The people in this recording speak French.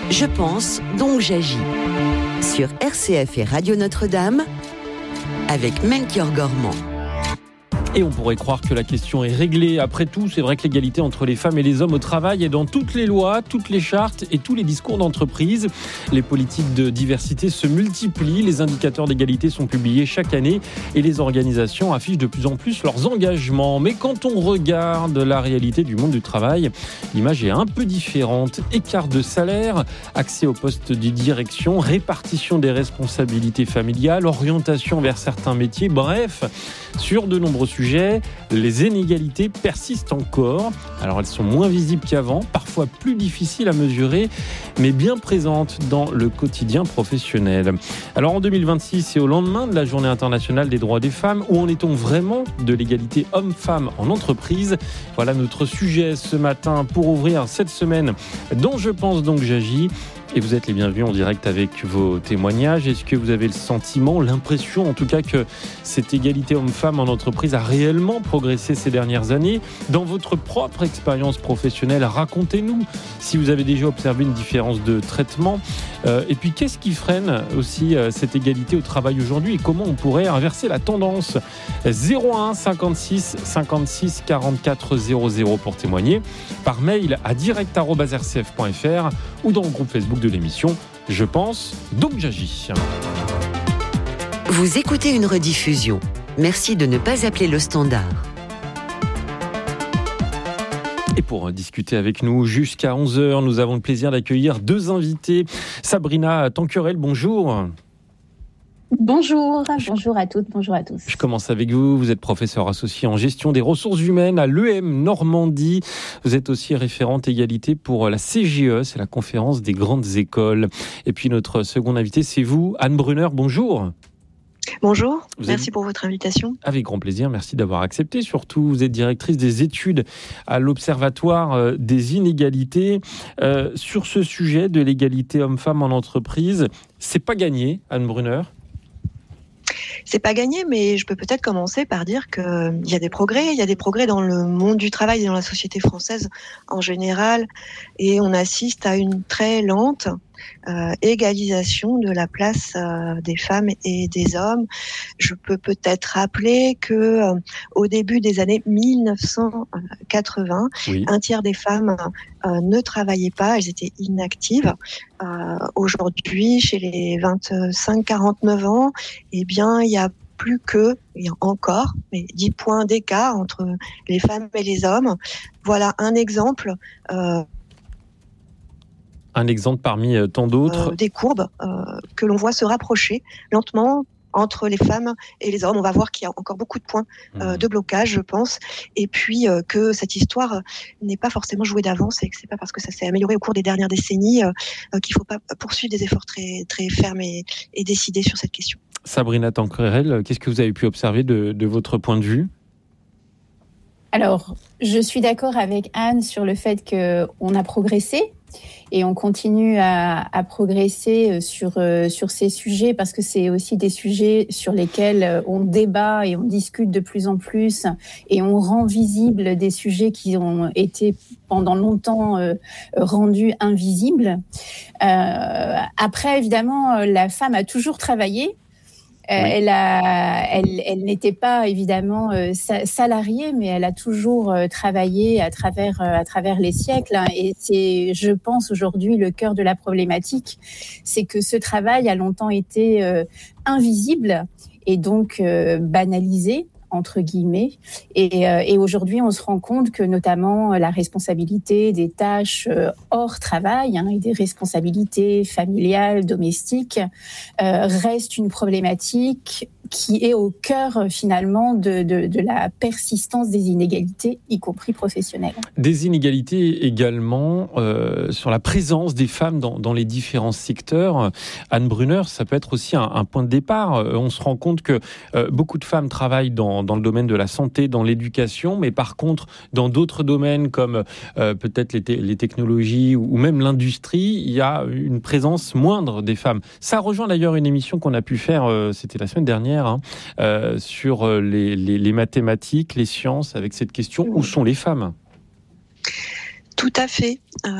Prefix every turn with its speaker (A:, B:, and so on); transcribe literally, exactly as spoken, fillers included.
A: Je pense, donc j'agis. Sur R C F et Radio Notre-Dame, avec Melchior Gormand.
B: Et on pourrait croire que la question est réglée. Après tout, c'est vrai que l'égalité entre les femmes et les hommes au travail est dans toutes les lois, toutes les chartes et tous les discours d'entreprise. Les politiques de diversité se multiplient, les indicateurs d'égalité sont publiés chaque année et les organisations affichent de plus en plus leurs engagements. Mais quand on regarde la réalité du monde du travail, l'image est un peu différente. Écart de salaire, accès au poste de direction, répartition des responsabilités familiales, orientation vers certains métiers, bref, sur de nombreux sujets, les inégalités persistent encore. Alors elles sont moins visibles qu'avant, parfois plus difficiles à mesurer, mais bien présentes dans le quotidien professionnel. Alors en deux mille vingt-six et au lendemain de la Journée internationale des droits des femmes, où en est-on vraiment de l'égalité homme-femme en entreprise ? Voilà notre sujet ce matin pour ouvrir cette semaine dont je pense donc j'agis. Et vous êtes les bienvenus en direct avec vos témoignages. Est-ce que vous avez le sentiment, l'impression en tout cas que cette égalité homme-femme en entreprise a réellement progressé ces dernières années ? Dans votre propre expérience professionnelle, racontez-nous si vous avez déjà observé une différence de traitement. Euh, et puis qu'est-ce qui freine aussi euh, cette égalité au travail aujourd'hui et comment on pourrait inverser la tendance ? zéro un cinquante-six cinquante-six quarante-quatre zéro zéro pour témoigner, par mail à direct arobase r c f point f r ou dans le groupe Facebook de l'émission Je pense, donc j'agis.
A: Vous écoutez une rediffusion. Merci de ne pas appeler le standard.
B: Et pour discuter avec nous jusqu'à onze heures, nous avons le plaisir d'accueillir deux invités. Sabrina Tanquerel, bonjour.
C: Bonjour, bonjour à toutes, bonjour à tous.
B: Je commence avec vous, vous êtes professeur associé en gestion des ressources humaines à l'E M Normandie. Vous êtes aussi référente égalité pour la C G E, c'est la conférence des grandes écoles. Et puis notre second invité, c'est vous, Anne Brunner, bonjour.
D: Bonjour,
B: vous
D: merci
B: êtes...
D: pour votre invitation.
B: Avec grand plaisir, merci d'avoir accepté. Surtout, vous êtes directrice des études à l'Observatoire des inégalités. Euh, sur ce sujet de l'égalité homme-femme en entreprise, c'est pas gagné, Anne Brunner ?
D: C'est pas gagné, mais je peux peut-être commencer par dire qu'il y a des progrès. Il y a des progrès dans le monde du travail et dans la société française en général. Et on assiste à une très lente euh, égalisation de la place euh, des femmes et des hommes. Je peux peut-être rappeler que euh, au début des années mille neuf cent quatre-vingts, oui. un tiers des femmes euh, ne travaillaient pas, elles étaient inactives. Euh, aujourd'hui, chez les vingt-cinq à quarante-neuf ans, eh bien, il y a plus que, il y a encore, mais dix points d'écart entre les femmes et les hommes. Voilà un exemple. Euh,
B: un exemple parmi tant d'autres.
D: Euh, des courbes euh, que l'on voit se rapprocher lentement entre les femmes et les hommes. On va voir qu'il y a encore beaucoup de points euh, de blocage, je pense. Et puis euh, que cette histoire n'est pas forcément jouée d'avance et que c'est pas parce que ça s'est amélioré au cours des dernières décennies euh, qu'il faut pas poursuivre des efforts très, très fermes et, et décidés sur cette question.
B: Sabrina Tanquerel, qu'est-ce que vous avez pu observer de, de votre point de vue ?
C: Alors, je suis d'accord avec Anne sur le fait qu'on a progressé et on continue à, à progresser sur, euh, sur ces sujets parce que c'est aussi des sujets sur lesquels on débat et on discute de plus en plus et on rend visible des sujets qui ont été pendant longtemps euh, rendus invisibles. Euh, après, évidemment, la femme a toujours travaillé. Oui. Elle, a, elle, elle n'était pas évidemment euh, salariée, mais elle a toujours euh, travaillé à travers, euh, à travers les siècles. Hein, et c'est, je pense, aujourd'hui le cœur de la problématique, c'est que ce travail a longtemps été euh, invisible et donc euh, banalisé, entre guillemets. Et, euh, et aujourd'hui, on se rend compte que notamment la responsabilité des tâches euh, hors travail hein, et des responsabilités familiales, domestiques, euh, reste une problématique qui est au cœur finalement de, de, de la persistance des inégalités, y compris professionnelles.
B: Des inégalités également euh, sur la présence des femmes dans, dans les différents secteurs. Anne Brunner, ça peut être aussi un, un point de départ. On se rend compte que euh, beaucoup de femmes travaillent dans, dans le domaine de la santé, dans l'éducation, mais par contre, dans d'autres domaines comme euh, peut-être les, te- les technologies ou, ou même l'industrie, il y a une présence moindre des femmes. Ça rejoint d'ailleurs une émission qu'on a pu faire, euh, c'était la semaine dernière, Hein, euh, sur les, les, les mathématiques, les sciences, avec cette question, où sont les femmes ?
D: Tout à fait. Euh...